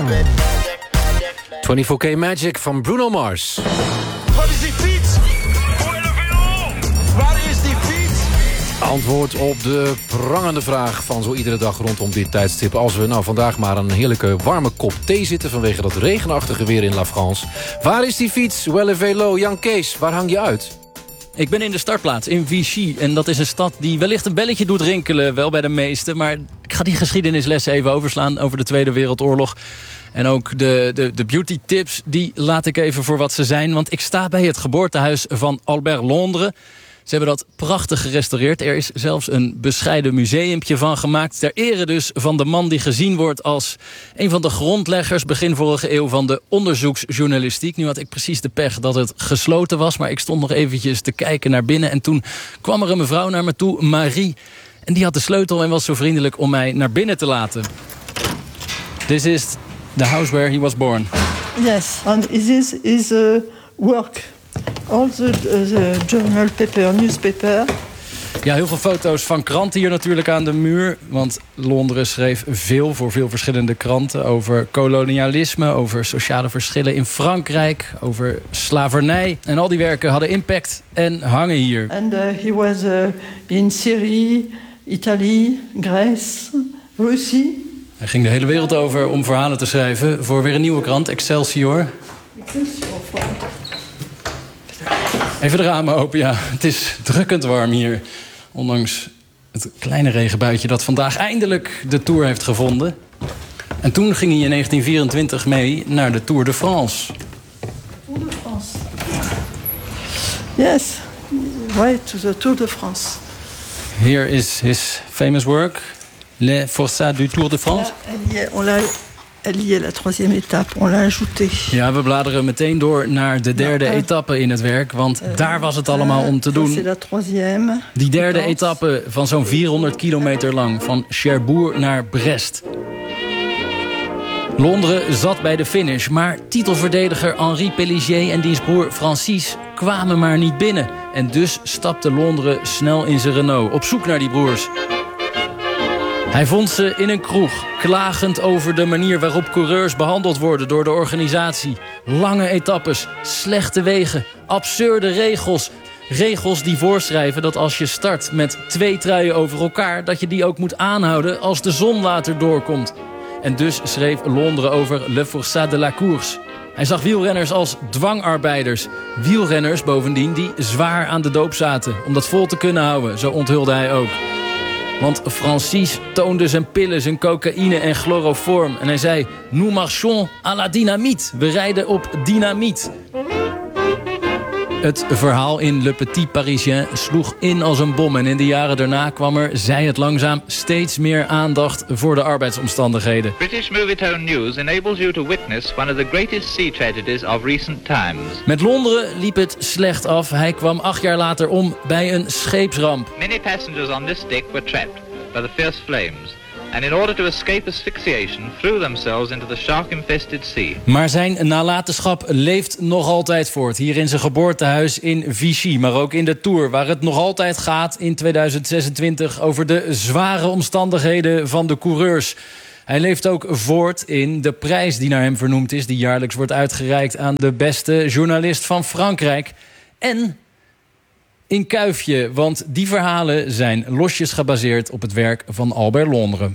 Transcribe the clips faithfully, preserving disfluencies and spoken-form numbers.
vierentwintig K Magic van Bruno Mars. Wat is die fiets? Waar is die fiets? Antwoord op de prangende vraag van zo iedere dag rondom dit tijdstip. Als we nou vandaag maar een heerlijke warme kop thee zitten vanwege dat regenachtige weer in La France. Waar is die fiets? Well, vélo, Jan Kees, waar hang je uit? Ik ben in de startplaats in Vichy. En dat is een stad die wellicht een belletje doet rinkelen. Wel bij de meesten. Maar ik ga die geschiedenislessen even overslaan over de Tweede Wereldoorlog. En ook de, de, de beauty tips, die laat ik even voor wat ze zijn. Want ik sta bij het geboortehuis van Albert Londres. Ze hebben dat prachtig gerestaureerd. Er is zelfs een bescheiden museumpje van gemaakt. Ter ere dus van de man die gezien wordt als een van de grondleggers begin vorige eeuw van de onderzoeksjournalistiek. Nu had ik precies de pech dat het gesloten was. Maar ik stond nog eventjes te kijken naar binnen. En toen kwam er een mevrouw naar me toe, Marie. En die had de sleutel en was zo vriendelijk om mij naar binnen te laten. This is the house where he was born. Yes, and this is uh, work. All the, uh, the journal paper, newspaper. Ja, heel veel foto's van kranten hier natuurlijk aan de muur. Want Londres schreef veel voor veel verschillende kranten over kolonialisme, over sociale verschillen in Frankrijk, over slavernij. En al die werken hadden impact en hangen hier. And uh, he was uh, in Syrië, Italië, Greece, Russie. Hij ging de hele wereld over om verhalen te schrijven voor weer een nieuwe krant, Excelsior. Excelsior. Even de ramen open, ja. Het is drukkend warm hier. Ondanks het kleine regenbuitje dat vandaag eindelijk de Tour heeft gevonden. En toen ging hij in negentien vierentwintig mee naar de Tour de France. Tour de France. Yes, right to the Tour de France. Here is his famous work, Les Forçats du Tour de France. Ja, on l'a Elle y est, la troisième étape. On l'a ajouté. Ja, we bladeren meteen door naar de derde ja, etappe in het werk. Want uh, daar was het allemaal om te doen. La troisième. Die derde etappe van zo'n vierhonderd kilometer lang. Van Cherbourg naar Brest. Londres zat bij de finish. Maar titelverdediger Henri Pélissier en diens broer Francis kwamen maar niet binnen. En dus stapte Londres snel in zijn Renault. Op zoek naar die broers. Hij vond ze in een kroeg, klagend over de manier waarop coureurs behandeld worden door de organisatie. Lange etappes, slechte wegen, absurde regels. Regels die voorschrijven dat als je start met twee truien over elkaar, dat je die ook moet aanhouden als de zon later doorkomt. En dus schreef Londres over Le Forçat de la Course. Hij zag wielrenners als dwangarbeiders. Wielrenners bovendien die zwaar aan de doop zaten om dat vol te kunnen houden, zo onthulde hij ook. Want Francis toonde zijn pillen, zijn cocaïne en chloroform. En hij zei, nous marchons à la dynamite. We rijden op dynamiet. Het verhaal in Le Petit Parisien sloeg in als een bom. En in de jaren daarna kwam er, zij het langzaam, steeds meer aandacht voor de arbeidsomstandigheden. British Movietone News enables you to witness one of the greatest sea tragedies of recent times. Met Londen liep het slecht af. Hij kwam acht jaar later om bij een scheepsramp. Many passengers on this stick were trapped by the fierce flames. And in order to escape asphyxiation, threw themselves into the shark-infested sea. Maar zijn nalatenschap leeft nog altijd voort. Hier in zijn geboortehuis in Vichy, maar ook in de Tour, waar het nog altijd gaat in tweeduizend zesentwintig over de zware omstandigheden van de coureurs. Hij leeft ook voort in de prijs die naar hem vernoemd is, die jaarlijks wordt uitgereikt aan de beste journalist van Frankrijk. En in Kuifje, want die verhalen zijn losjes gebaseerd op het werk van Albert Londres.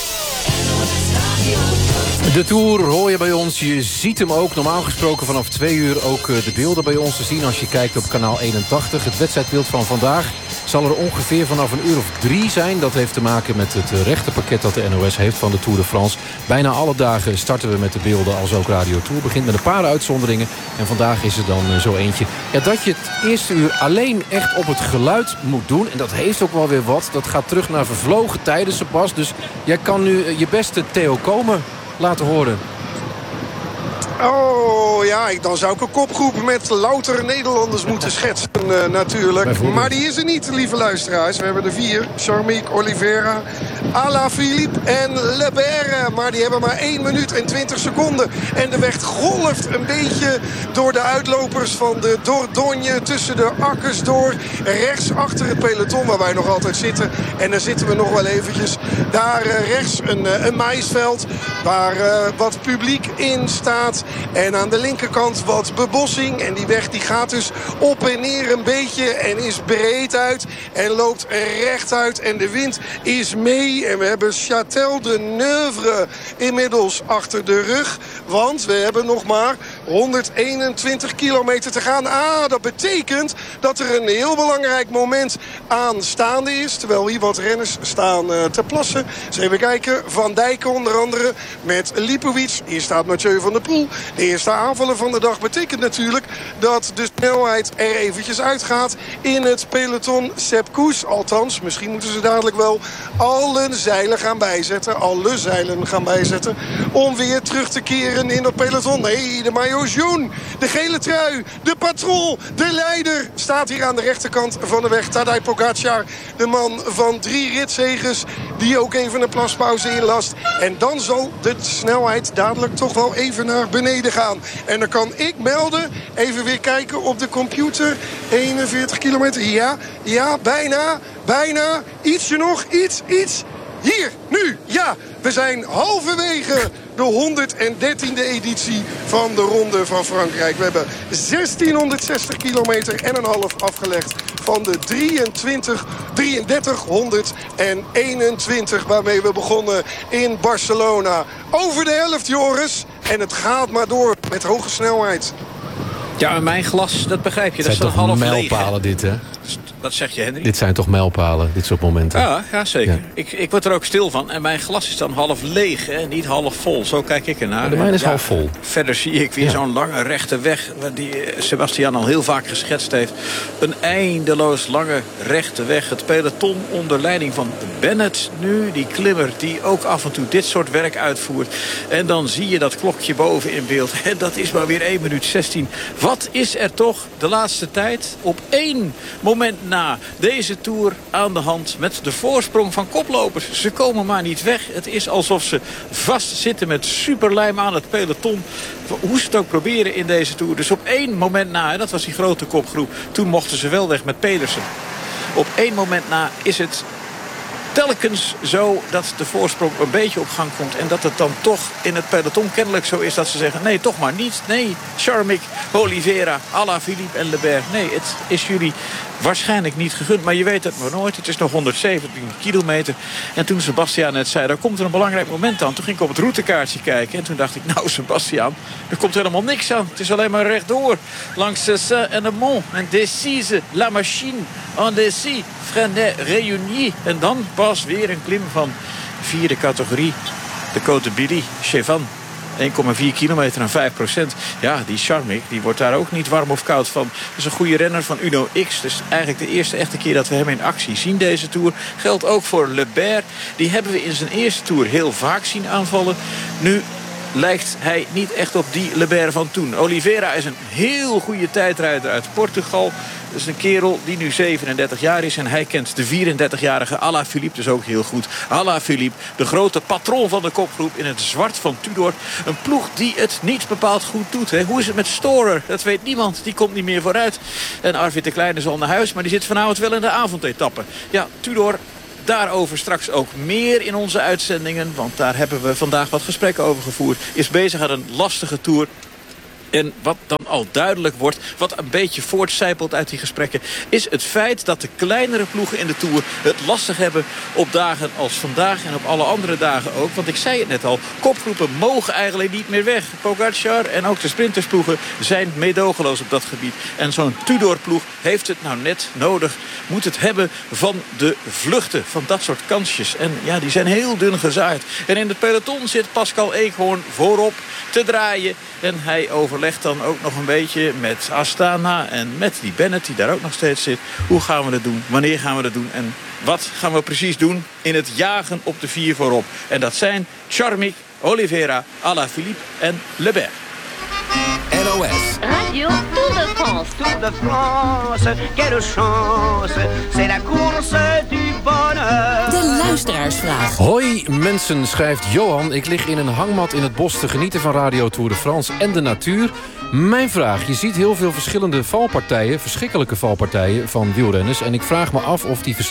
De Tour hoor je bij ons. Je ziet hem ook normaal gesproken vanaf twee uur ook de beelden bij ons te zien als je kijkt op kanaal eenentachtig. Het wedstrijdbeeld van vandaag zal er ongeveer vanaf een uur of drie zijn. Dat heeft te maken met het rechtenpakket dat de N O S heeft van de Tour de France. Bijna alle dagen starten we met de beelden als ook Radio Tour. Begint met een paar uitzonderingen. En vandaag is er dan zo eentje. Ja, dat je het eerste uur alleen echt op het geluid moet doen. En dat heeft ook wel weer wat. Dat gaat terug naar vervlogen tijden, Sebas. Dus jij kan nu je beste Theo Komen laten horen. Oh ja, dan zou ik een kopgroep met louter Nederlanders moeten schetsen uh, natuurlijk. Maar die is er niet, lieve luisteraars. We hebben er vier. Charmique, Oliveira, Alaphilippe en Lebert. Maar die hebben maar één minuut en twintig seconden. En de weg golft een beetje door de uitlopers van de Dordogne. Tussen de akkers door. Rechts achter het peloton waar wij nog altijd zitten. En daar zitten we nog wel eventjes. Daar uh, rechts een, uh, een maïsveld waar uh, wat publiek in staat. En aan de linkerkant wat bebossing. En die weg die gaat dus op en neer een beetje. En is breed uit. En loopt rechtuit. En de wind is mee. En we hebben Châtel de Neuvre inmiddels achter de rug. Want we hebben nog maar honderdeenentwintig kilometer te gaan. Ah, dat betekent dat er een heel belangrijk moment aanstaande is. Terwijl hier wat renners staan uh, te plassen. Dus even kijken. Van Dijk onder andere met Lipovic. Hier staat Mathieu van der Poel. De eerste aanvaller van de dag betekent natuurlijk dat de snelheid er eventjes uitgaat in het peloton. Sepp Kuss, althans, misschien moeten ze dadelijk wel alle zeilen gaan bijzetten. Alle zeilen gaan bijzetten om weer terug te keren in het peloton. Nee, de maillot jaune, de gele trui, de patrol, de leider staat hier aan de rechterkant van de weg. Tadej Pogacar, de man van drie ritzegers, die ook even een plaspauze inlast. En dan zal de snelheid dadelijk toch wel even naar beneden gaan. En dan kan ik melden, even weer kijken op de computer, eenenveertig kilometer. Ja, ja, bijna, bijna, ietsje nog, iets, iets. Hier, nu, ja, we zijn halverwege de honderddertiende editie van de Ronde van Frankrijk. We hebben zestienhonderdzestig kilometer en een half afgelegd van de drieëntwintig, drieëndertig honderdeenentwintig waarmee we begonnen in Barcelona. Over de helft, Joris. En het gaat maar door met hoge snelheid. Ja, mijn glas, dat begrijp je. Dat is toch half mijlpalen dit, hè? Wat zeg je, Henry? Dit zijn toch mijlpalen, dit soort momenten? Ja, ja zeker. Ja. Ik, ik word er ook stil van. En mijn glas is dan half leeg, hè? Niet half vol. Zo kijk ik ernaar. De mijne is ja, half vol. Verder zie ik weer ja. zo'n lange rechte weg die Sebastian al heel vaak geschetst heeft. Een eindeloos lange rechte weg. Het peloton onder leiding van Bennett nu. Die klimmer die ook af en toe dit soort werk uitvoert. En dan zie je dat klokje boven in beeld. En dat is maar weer één minuut zestien. Wat is er toch de laatste tijd op één moment na deze Tour aan de hand met de voorsprong van koplopers? Ze komen maar niet weg. Het is alsof ze vastzitten met superlijm aan het peloton. Hoe ze het ook proberen in deze Tour. Dus op één moment na, en dat was die grote kopgroep, toen mochten ze wel weg met Pedersen. Op één moment na is het telkens zo dat de voorsprong een beetje op gang komt. En dat het dan toch in het peloton kennelijk zo is dat ze zeggen, nee, toch maar niet. Nee, Charmique, Oliveira, Alaphilippe en Lebert. Nee, het is jullie waarschijnlijk niet gegund. Maar je weet het maar nooit. Het is nog honderdzeventien kilometer. En toen Sebastian net zei, daar komt er een belangrijk moment aan. Toen ging ik op het routekaartje kijken. En toen dacht ik, nou Sebastian, er komt helemaal niks aan. Het is alleen maar rechtdoor. Langs de Saint en de Mont. En Decize, La Machine, Andecy, Fresnay, Réunion. En dan pas weer een klim van vierde categorie. De Côte de Billy, Chevan. één komma vier kilometer en vijf procent. Ja, die Charmique, die wordt daar ook niet warm of koud van. Dat is een goede renner van Uno X. Dus eigenlijk de eerste echte keer dat we hem in actie zien deze Tour. Geldt ook voor Lebert. Die hebben we in zijn eerste Tour heel vaak zien aanvallen. Nu lijkt hij niet echt op die Lebert van toen. Oliveira is een heel goede tijdrijder uit Portugal. Dat is een kerel die nu zevenendertig jaar is. En hij kent de vierendertigjarige Alaphilippe dus ook heel goed. Alaphilippe, de grote patroon van de kopgroep in het zwart van Tudor. Een ploeg die het niet bepaald goed doet. Hè. Hoe is het met Storer? Dat weet niemand. Die komt niet meer vooruit. En Arvid de Kleine is al naar huis. Maar die zit vanavond wel in de avondetappe. Ja, Tudor. Daarover straks ook meer in onze uitzendingen. Want daar hebben we vandaag wat gesprekken over gevoerd. Is bezig aan een lastige Tour. En wat dan al duidelijk wordt, wat een beetje voortcijpelt uit die gesprekken, is het feit dat de kleinere ploegen in de Tour het lastig hebben op dagen als vandaag en op alle andere dagen ook. Want ik zei het net al, kopgroepen mogen eigenlijk niet meer weg. Pogacar en ook de sprintersploegen zijn meedogenloos op dat gebied. En zo'n Tudor-ploeg heeft het nou net nodig. Moet het hebben van de vluchten, van dat soort kansjes. En ja, die zijn heel dun gezaaid. En in het peloton zit Pascal Eekhoorn voorop te draaien. En hij overlegt dan ook nog een beetje met Astana en met die Bennett die daar ook nog steeds zit. Hoe gaan we dat doen? Wanneer gaan we dat doen? En wat gaan we precies doen in het jagen op de vier voorop? En dat zijn Charmique, Oliveira, Alaphilippe en Lebert. O S. Radio Tour de France. Tour de France, quelle chance. C'est la course du bonheur. De luisteraarsvraag. Hoi mensen, schrijft Johan. Ik lig in een hangmat in het bos te genieten van Radio Tour de France en de natuur. Mijn vraag, je ziet heel veel verschillende valpartijen, verschrikkelijke valpartijen van wielrenners. En ik vraag me af of die